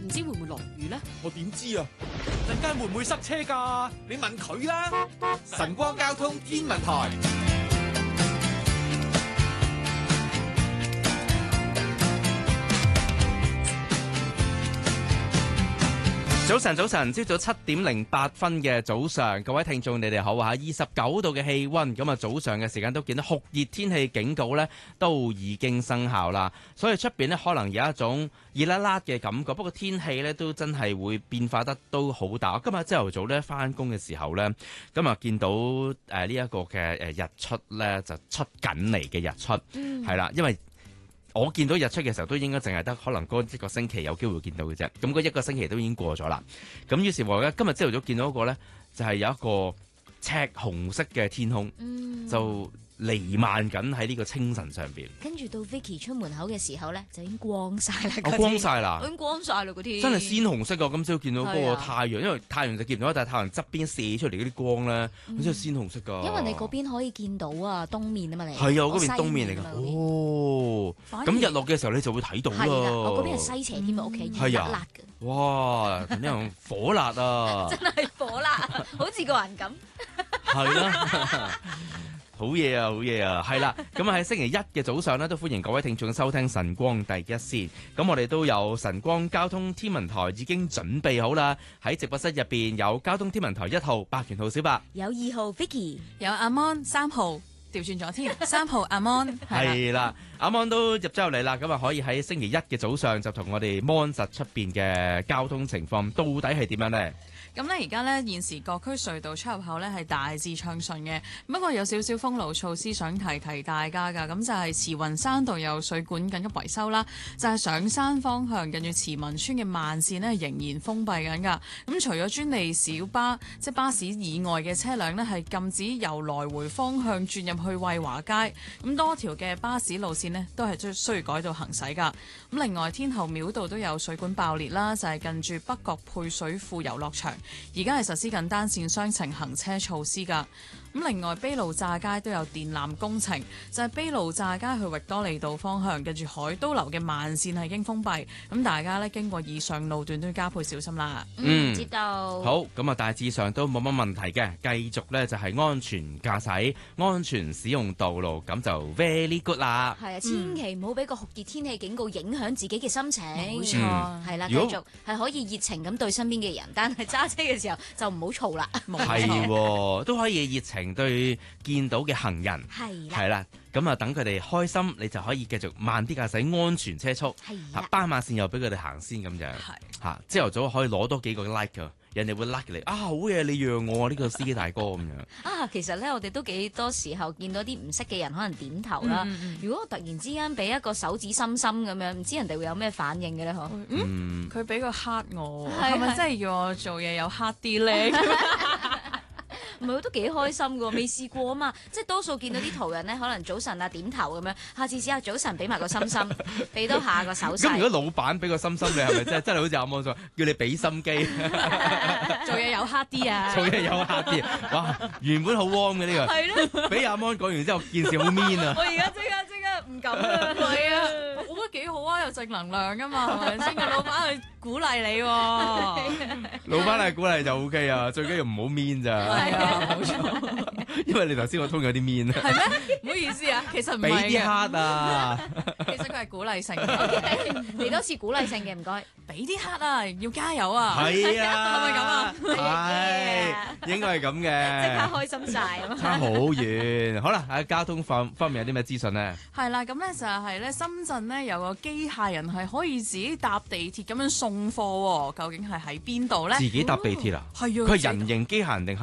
知會唔會落雨呢？ 我點知啊？陣間會唔會塞車㗎？你問佢啦。晨光交通天文台。 早晨，朝早7:08嘅早上，各位聽眾你哋好啊！29度嘅氣溫，咁啊早上嘅時間都見到酷熱天氣警告呢都已經生效啦。所以出邊呢可能有一種熱辣辣嘅感覺，不過天氣呢都真係會變化得都好大。今日朝頭早呢翻工嘅時候呢，咁啊見到呢一個嘅日出呢就出緊嚟嘅日出，係啦，因為我見到日出嘅時候都應該淨係得可能嗰一個星期有機會見到嘅啫，咁嗰一個星期都已經過咗啦。咁於是乎咧，今日朝頭早見到一個咧，就係有一個赤紅色嘅天空，就彌漫緊喺呢個清晨上邊。 跟住到 Vicky 出門口嘅時候咧，就已經光晒啦。 光晒啦， 已經光晒啦，嗰天真係鮮紅色㗎。今朝見到嗰個太陽，因為太陽就見唔到，但係太陽側邊射出嚟嗰啲光咧，咁真係鮮紅色㗎。 因為你嗰邊可以見到啊，東面啊嘛，你係啊，我嗰邊東面嚟㗎。哦，咁日落嘅時候你就會睇到啦。 係啦，我嗰邊係西斜添啊，屋企熱辣辣嘅。 哇，呢樣火辣啊！ 真係火辣，好似個人咁。 係啦。好嘢啊，好嘢啊，係啦，咁喺星期一嘅早上呢，都歡迎各位聽眾收聽晨光第一線。咁我哋都有晨光交通天文台已經準備好啦，喺直播室入邊有交通天文台1號白權號小白， 有2號 Vicky， 有阿 Mon 3號，調轉咗添，3號阿 Mon 係啦，阿 Mon 都入咗入嚟啦，咁啊可以喺星期一嘅早上就同我哋 Mon 實出邊嘅交通情況到底係點樣呢？ 咁呢，而家呢，現時各區隧道出入口呢係大致暢順嘅，不過有少少封路措施想提提大家㗎。咁就係慈雲山道有水管緊急維修啦，就係上山方向近住慈雲村嘅慢線呢仍然封閉緊㗎。咁除咗專利小巴即係巴士以外嘅車輛呢，係禁止由來回方向轉入去惠華街。咁多條嘅巴士路線呢，都係需要改道行駛㗎。咁另外天后廟道都有水管爆裂啦，就係近住北角配水庫遊樂場。而家係實施緊單線雙程行車措施㗎。咁另外卑路乍街都有電纜工程，就係卑路乍街去域多利道方向，跟住海都樓嘅慢線係已經封閉。咁大家呢，經過以上路段都要加倍小心啦。 知道。 好，咁啊大致上都冇乜問題嘅，繼續呢就係安全駕駛、安全使用道路，咁就 very good 啦。 係啊，千祈唔好俾個酷熱天氣警告影響自己嘅心情。 冇錯， 係啦，繼續係可以熱情咁對身邊嘅人，但係揸車嘅時候就唔好嘈啦。 係喎，都可以熱情對見到嘅行人。係啦，咁啊等佢哋開心，你就可以繼續慢啲駕駛，安全車速。係斑馬線又俾佢哋行先咁樣。係朝頭早可以攞多幾個 like 噶，人哋會 like 你啊，好嘢，你讓我呢個司機大哥咁樣。 啊，其實咧我哋都幾多時候見到啲唔識嘅人可能點頭啦。如果我突然之間俾一個手指心心咁樣，唔知人哋會有咩反應嘅咧？嗬？ 佢俾個黑我，係咪真係要我做嘢有黑啲咧？ 唔係，都幾開心㗎，未試過啊嘛！即係多數見到啲途人咧，可能早晨啊點頭咁樣，下次試下早晨俾埋個心心，俾多下個手勢。 咁如果老闆俾個心心你，係咪真係好似阿摩所叫你俾心機？ 做嘢有黑啲啊！ 做嘢有黑啲，哇！原本好 warm 嘅呢個， 係咯。 俾阿摩講完之後，件事好 mean 啊！ 我而家即刻唔敢啦。 係啊，我覺得幾好啊，有正能量㗎嘛，係咪先？個老闆去鼓勵你喎， 老闆係鼓勵就 OK 啊，最緊要唔好 mean 咋。 係啊，冇錯。 因為你頭先我通咗啲 mean 啊。 係咩？唔好意思啊，其實唔係嘅。 俾啲黑啊！ 其實佢係鼓勵性嘅。 嚟多次鼓勵性嘅，唔該。 俾啲黑啊，要加油啊！ 係啊， 係咪咁啊？ 係，應該係咁嘅。 即刻開心晒啊！ 差好遠。好啦，喺交通方面有啲咩資訊呢？ 係啦，咁咧就係咧，深圳咧有個機械人係可以自己搭地鐵咁樣送貨喎，究竟係喺邊度咧？ 自己搭地鐵啊？ 係啊， 佢係人形機械人定係？